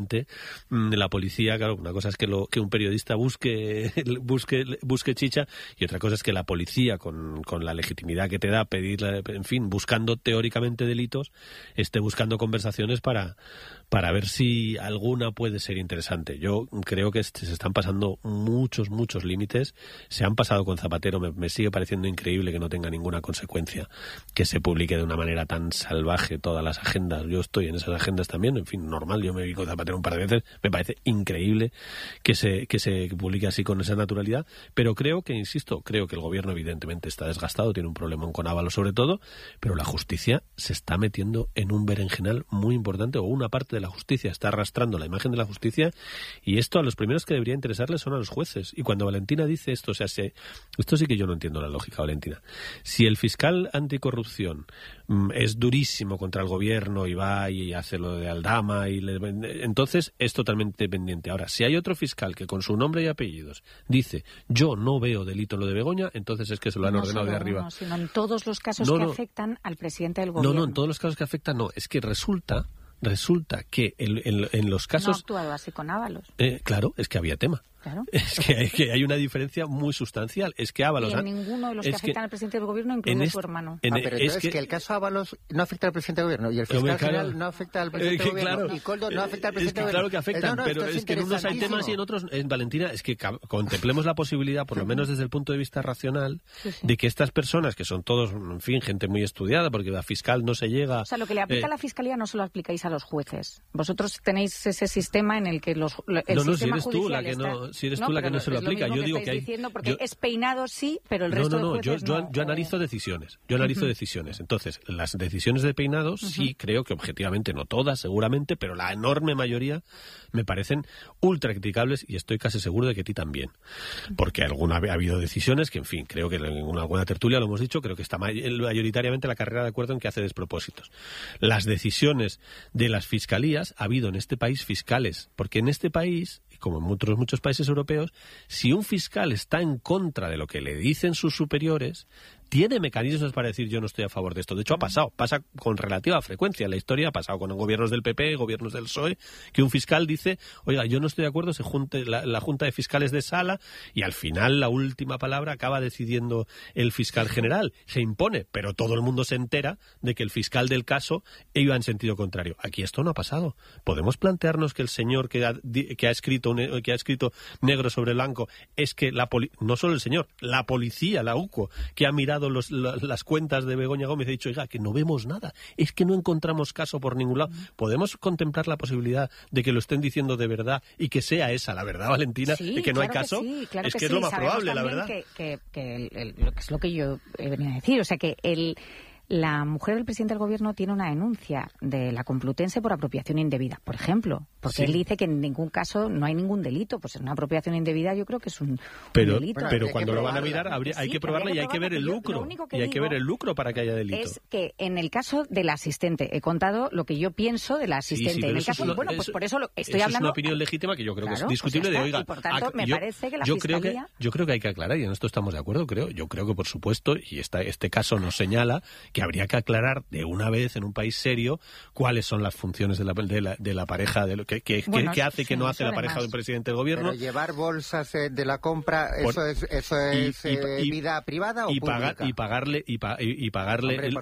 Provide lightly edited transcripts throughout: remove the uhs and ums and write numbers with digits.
La policía, claro, una cosa es que un periodista busque chicha, y otra cosa es que la policía, con la legitimidad que te da pedir, en fin, buscando teóricamente delitos, esté buscando conversaciones para ver si alguna puede ser interesante. Yo creo que se están pasando muchos límites. Se han pasado con Zapatero. Me sigue pareciendo increíble que no tenga ninguna consecuencia que se publique de una manera tan salvaje todas las agendas. Yo estoy en esas agendas también, en fin, normal. Yo me vi con Zapatero un par de veces. Me parece increíble que se publique así con esa naturalidad. Pero creo que el gobierno evidentemente está desgastado, tiene un problema con Ábalos sobre todo, pero la justicia se está metiendo en un berenjenal muy importante, o una parte de la justicia está arrastrando la imagen de la justicia, y esto a los primeros que debería interesarles son a los jueces. Y cuando Valentina dice esto, esto sí que yo no entiendo la lógica, Valentina. Si el fiscal anticorrupción es durísimo contra el gobierno y va y hace lo de Aldama, entonces es totalmente dependiente. Ahora, si hay otro fiscal que con su nombre y apellidos dice yo no veo delito en lo de Begoña, entonces es que se lo han ordenado de arriba. No, sino en todos los casos que afectan al presidente del gobierno. No, en todos los casos que afectan no. Es que resulta que en los casos... No ha actuado así con Ábalos. Claro, es que había tema. Claro. Es que hay una diferencia muy sustancial. Es que Ábalos... Y en ninguno de los que afectan al presidente del gobierno incluye a su hermano. Pero entonces es que el caso Ábalos no afecta al presidente del gobierno, y el fiscal general no afecta al presidente del gobierno, y Koldo no afecta al presidente del gobierno. Claro que afectan, pero es que en unos hay temas y en otros... Valentina, es que contemplemos la posibilidad, por lo menos desde el punto de vista racional, de que estas personas, que son todos, en fin, gente muy estudiada, porque la fiscal no se llega... O sea, lo que le aplica a la Fiscalía no se lo aplicáis a los jueces. Vosotros tenéis ese sistema en el que el sistema judicial si eres tú la que no se lo aplica. Yo digo que diciendo, porque es peinado sí, pero el resto de jueces no. Yo analizo decisiones. Entonces, las decisiones de peinado sí creo que objetivamente, no todas seguramente, pero la enorme mayoría me parecen ultra criticables, y estoy casi seguro de que a ti también. Porque ha habido decisiones que, en fin, creo que en alguna tertulia lo hemos dicho, creo que está mayoritariamente la carrera de acuerdo en que hace despropósitos. Las decisiones de las fiscalías, ha habido en este país fiscales, porque en este país, como en muchos países europeos, si un fiscal está en contra de lo que le dicen sus superiores, tiene mecanismos para decir yo no estoy a favor de esto. De hecho, pasa con relativa frecuencia. En la historia ha pasado con gobiernos del PP, gobiernos del PSOE, que un fiscal dice, oiga, yo no estoy de acuerdo, se junte la Junta de Fiscales de Sala, y al final la última palabra acaba decidiendo el fiscal general. Se impone, pero todo el mundo se entera de que el fiscal del caso iba en sentido contrario. Aquí esto no ha pasado. Podemos plantearnos que el señor que ha escrito negro sobre blanco es que no solo el señor, la policía, la UCO, que ha mirado las cuentas de Begoña Gómez, ha dicho, oiga, que no vemos nada, es que no encontramos caso por ningún lado. ¿Podemos contemplar la posibilidad de que lo estén diciendo de verdad y que sea esa la verdad, Valentina, de que no hay caso? Es que es lo más probable, la verdad. Que es lo que yo he venido a decir, o sea que la mujer del presidente del gobierno tiene una denuncia de la Complutense por apropiación indebida, por ejemplo, porque él dice que en ningún caso no hay ningún delito. Pues en una apropiación indebida yo creo que es un delito. Pero cuando lo van a mirar hay que probarla, y hay que ver el lucro. Y hay que ver el lucro para que haya delito. Es que en el caso de la asistente, he contado lo que yo pienso de la asistente. En el caso, pues por eso estoy hablando... Es una opinión legítima que yo creo que es discutible, pues de oiga... Y por tanto, me parece que la Fiscalía... Yo creo que hay que aclarar, y en esto estamos de acuerdo, yo creo que por supuesto, y este caso nos señala que habría que aclarar de una vez en un país serio cuáles son las funciones de la pareja, qué hace que no hace la pareja del presidente del gobierno. Pero llevar bolsas de la compra, eso es vida privada o pública. Y pagarle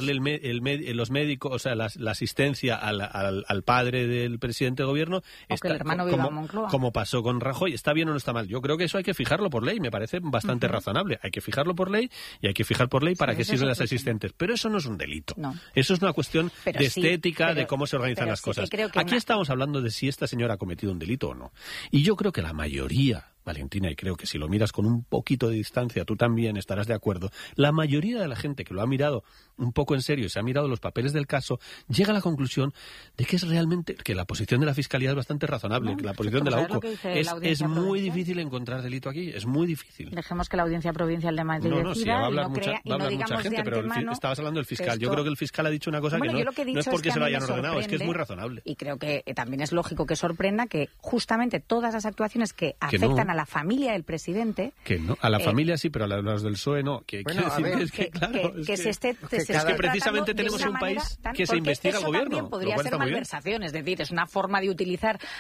los médicos, o sea, la asistencia al padre del presidente del gobierno, el hermano viva en Moncloa, como pasó con Rajoy. ¿Está bien o no está mal? Yo creo que eso hay que fijarlo por ley, me parece bastante razonable. Hay que fijarlo por ley, y hay que fijar por ley para qué sirven las asistentes. Pero eso no es un delito. No. Eso es una cuestión de estética, de cómo se organizan las cosas. Aquí estamos hablando de si esta señora ha cometido un delito o no. Y yo creo que la mayoría, Valentina, y creo que si lo miras con un poquito de distancia, tú también estarás de acuerdo, la mayoría de la gente que lo ha mirado un poco en serio y se ha mirado los papeles del caso, llega a la conclusión de que es realmente, que la posición de la Fiscalía es bastante razonable, que la posición de la UCO es muy difícil encontrar delito aquí, es muy difícil. Dejemos que la Audiencia Provincial de Madrid decida, va a hablar mucha gente, pero estabas hablando del fiscal. Yo creo que el fiscal ha dicho una cosa que no es porque se lo hayan ordenado, es que es muy razonable. Y creo que también es lógico que sorprenda que justamente todas las actuaciones que afectan a la familia del presidente... Que no, a la familia sí, pero a los del PSOE no. Que precisamente tenemos un país que se investiga al gobierno. Podría ser malversación, es decir, es una forma de utilizar